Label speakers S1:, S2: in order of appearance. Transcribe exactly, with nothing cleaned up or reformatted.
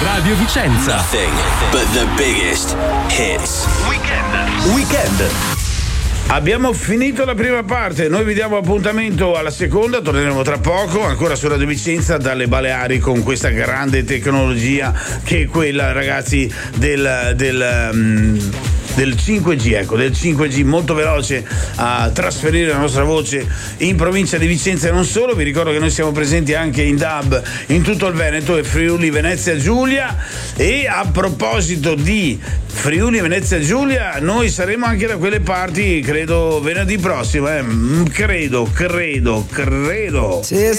S1: Radio Vicenza.
S2: Nothing but the biggest hits.
S3: Weekend. Weekend. Abbiamo finito la prima parte, noi vi diamo appuntamento alla seconda, torneremo tra poco, ancora su Radio Vicenza dalle Baleari con questa grande tecnologia che è quella, ragazzi, del, del, um, del cinque G, ecco, del cinque G molto veloce a trasferire la nostra voce in provincia di Vicenza e non solo. Vi ricordo che noi siamo presenti anche in D A B in tutto il Veneto e Friuli Venezia Giulia. E a proposito di Friuli Venezia Giulia, noi saremo anche da quelle parti, credo venerdì prossimo, eh? credo, credo, credo.